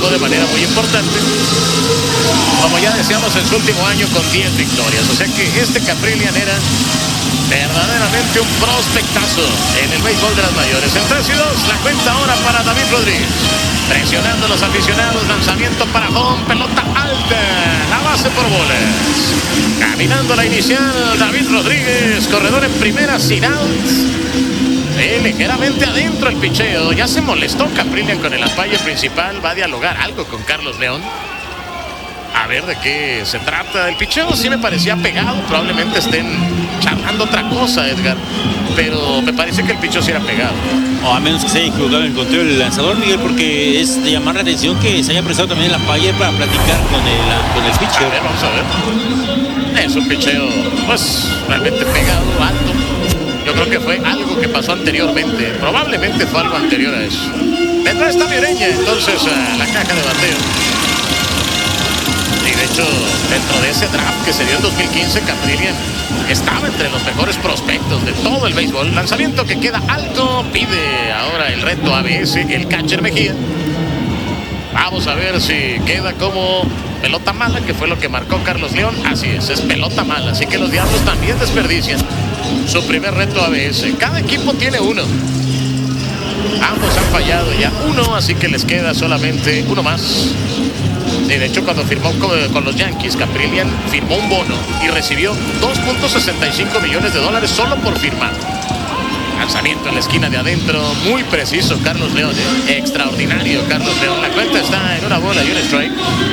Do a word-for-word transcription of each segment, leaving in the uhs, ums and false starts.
destacó de manera muy importante. Como ya decíamos, en su último año con diez victorias. O sea que este Caprillian era verdaderamente un prospectazo en el béisbol de las mayores. En tres y dos, la cuenta ahora para David Rodríguez. Presionando a los aficionados, lanzamiento para home, pelota alta, la base por bolas. Caminando la inicial, David Rodríguez, corredor en primera, sin outs. Sí, ligeramente adentro el picheo. Ya se molestó Caprillian con el umpire principal. Va a dialogar algo con Carlos León. A ver de qué se trata. El picheo sí me parecía pegado. Probablemente estén charlando otra cosa, Edgar. Pero me parece que el picheo sí era pegado. O a menos que se haya equivocado en el conteo del lanzador, Miguel, porque es de llamar la atención que se haya prestado también el umpire para platicar con el, con el picheo. A ver, vamos a ver. Es un picheo, pues, realmente pegado, alto. Yo creo que fue algo que pasó anteriormente. Probablemente fue algo anterior a eso. Detrás está Mireña, entonces, a la caja de bateo. Y de hecho, dentro de ese draft que se dio en dos mil quince, Caprillian estaba entre los mejores prospectos de todo el béisbol. Lanzamiento que queda alto, pide ahora el reto A B S, el catcher Mejía. Vamos a ver si queda como pelota mala, que fue lo que marcó Carlos León. Así es, es pelota mala, así que los Diablos también desperdician su primer reto A B S. Cada equipo tiene uno. Ambos han fallado ya uno, así que les queda solamente uno más. Sí, de hecho, cuando firmó con, con los Yankees, Caprillian firmó un bono y recibió dos punto sesenta y cinco millones de dólares solo por firmar. Lanzamiento en la esquina de adentro, muy preciso Carlos León, ¿eh? Extraordinario Carlos León. La cuenta está en una bola y un strike.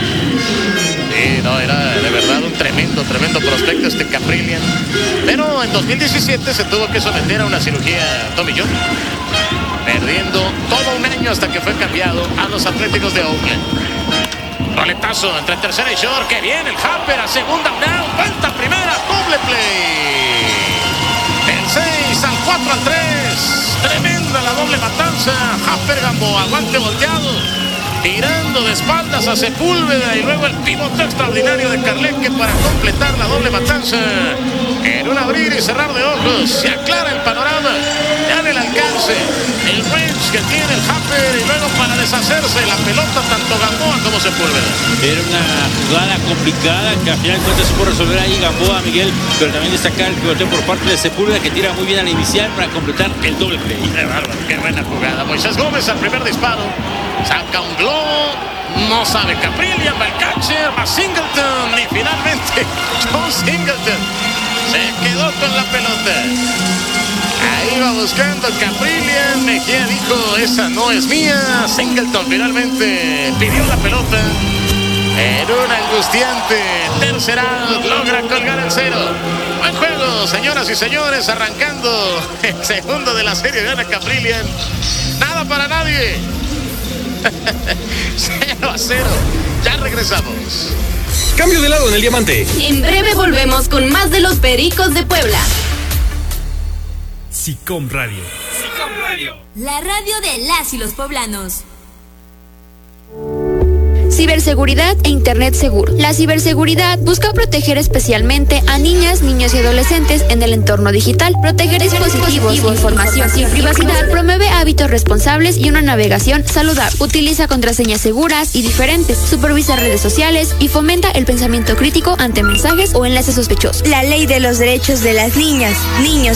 Sí, no, era de verdad un tremendo, tremendo prospecto este Caprillian. Pero en dos mil diecisiete se tuvo que someter a una cirugía Tommy John, perdiendo todo un año hasta que fue cambiado a los Atléticos de Oakland. Roletazo entre tercera y short, que viene el Harper a segunda down, vuelta a primera, doble play. Del seis al cuatro al tres, tremenda la doble matanza. Harper Gamboa, guante volteado, tirando de espaldas a Sepúlveda, y luego el pivote extraordinario de Carleque para completar la doble matanza. En un abrir y cerrar de ojos se aclara el panorama, ya en el alcance, el range que tiene el Harper, y luego para deshacerse la pelota tanto Gamboa como Sepúlveda. Era una jugada complicada que al final de cuentas supo resolver ahí Gamboa, Miguel, pero también destacar el pivoteo por parte de Sepúlveda, que tira muy bien a la inicial para completar el doble play. Qué bárbaro, qué buena jugada. Moisés Gómez al primer disparo, saca un globo, no sabe Caprillian, va el catcher, va Singleton, y finalmente John Singleton se quedó con la pelota. Ahí va buscando Caprillian. Mejía dijo, esa no es mía. Singleton finalmente pidió la pelota. En un angustiante tercer out, logra colgar el cero. Buen juego, señoras y señores, arrancando el segundo de la serie de Ana Caprillian. Nada para nadie. cero a cero. Ya regresamos. Cambio de lado en el diamante. En breve volvemos con más de los Pericos de Puebla. SICOM Radio. SICOM Radio. La radio de las y los poblanos. Ciberseguridad e Internet seguro. La ciberseguridad busca proteger especialmente a niñas, niños y adolescentes en el entorno digital. Proteger dispositivos, información y privacidad. Promueve hábitos responsables y una navegación saludable. Utiliza contraseñas seguras y diferentes. Supervisa redes sociales y fomenta el pensamiento crítico ante mensajes o enlaces sospechosos. La ley de los derechos de las niñas, niños